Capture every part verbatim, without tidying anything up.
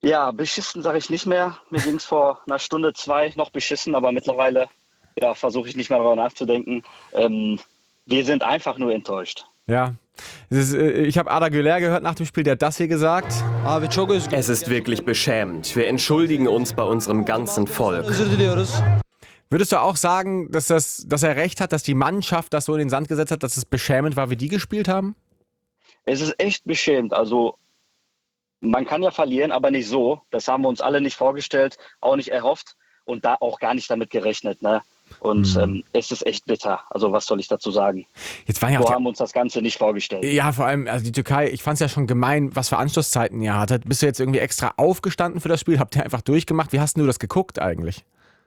Ja, beschissen sage ich nicht mehr. Mir ging es vor einer Stunde, zwei noch beschissen, aber mittlerweile ja, versuche ich nicht mehr darüber nachzudenken. Ähm, wir sind einfach nur enttäuscht. Ja. Es ist, äh, ich habe Arda Güler gehört nach dem Spiel, der hat das hier gesagt. Es ist wirklich beschämend. Wir entschuldigen uns bei unserem ganzen Volk. Würdest du auch sagen, dass, das, dass er recht hat, dass die Mannschaft das so in den Sand gesetzt hat, dass es beschämend war, wie die gespielt haben? Es ist echt beschämend. Also man kann ja verlieren, aber nicht so. Das haben wir uns alle nicht vorgestellt, auch nicht erhofft und da auch gar nicht damit gerechnet. Ne? Und Hm. ähm, es ist echt bitter. Also was soll ich dazu sagen? Jetzt waren ja auch So die, haben wir uns das Ganze nicht vorgestellt. ja, vor allem, also die Türkei, ich fand es ja schon gemein, was für Anschlusszeiten ihr hattet. Bist du jetzt irgendwie extra aufgestanden für das Spiel? Habt ihr einfach durchgemacht? Wie hast du das geguckt eigentlich?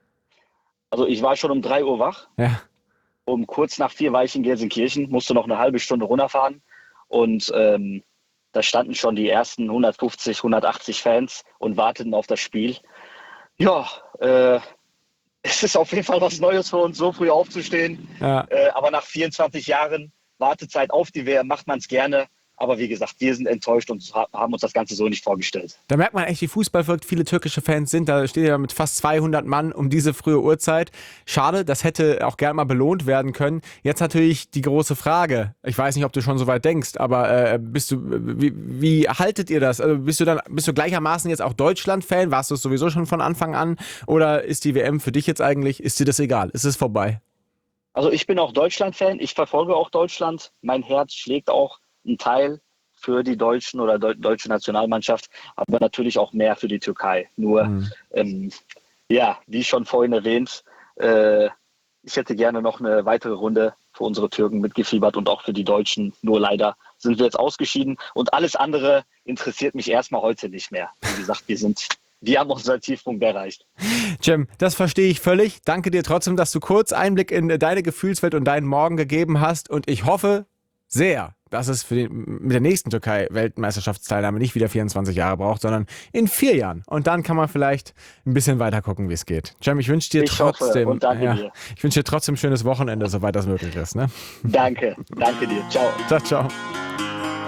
Also ich war schon um drei Uhr wach. Ja. Um kurz nach vier war ich in Gelsenkirchen, musste noch eine halbe Stunde runterfahren. Und ähm, da standen schon die ersten hundertfünfzig, hundertachtzig Fans und warteten auf das Spiel. Ja, äh, es ist auf jeden Fall was Neues für uns, so früh aufzustehen. Ja. Äh, aber nach vierundzwanzig Jahren Wartezeit auf die W M macht man es gerne. Aber wie gesagt, wir sind enttäuscht und ha- haben uns das Ganze so nicht vorgestellt. Da merkt man echt, wie fußballverrückt viele türkische Fans sind. Da steht ja mit fast zweihundert Mann um diese frühe Uhrzeit. Schade, das hätte auch gern mal belohnt werden können. Jetzt natürlich die große Frage. Ich weiß nicht, ob du schon so weit denkst, aber äh, bist du, wie, wie haltet ihr das? Also bist du dann, bist du gleichermaßen jetzt auch Deutschland-Fan? Warst du es sowieso schon von Anfang an? Oder ist die W M für dich jetzt eigentlich, ist dir das egal? Ist es vorbei? Also ich bin auch Deutschland-Fan, ich verfolge auch Deutschland. Mein Herz schlägt auch ein Teil für die Deutschen oder deu- deutsche Nationalmannschaft, aber natürlich auch mehr für die Türkei. Nur, Hm. ähm, ja, wie schon vorhin erwähnt, äh, ich hätte gerne noch eine weitere Runde für unsere Türken mitgefiebert und auch für die Deutschen. Nur leider sind wir jetzt ausgeschieden und alles andere interessiert mich erstmal heute nicht mehr. Wie gesagt, wir sind, wir haben unseren Tiefpunkt erreicht. Cem, das verstehe ich völlig. Danke dir trotzdem, dass du kurz Einblick in deine Gefühlswelt und deinen Morgen gegeben hast. Und ich hoffe sehr, dass es für den, mit der nächsten Türkei-Weltmeisterschaftsteilnahme nicht wieder vierundzwanzig Jahre braucht, sondern in vier Jahren. Und dann kann man vielleicht ein bisschen weiter gucken, wie es geht. Cem, ich wünsche dir Ich trotzdem, hoffe und danke ja, dir. ich wünsche dir trotzdem ein schönes Wochenende, soweit das möglich ist. Ne? Danke, danke dir. Ciao. Ciao, ciao.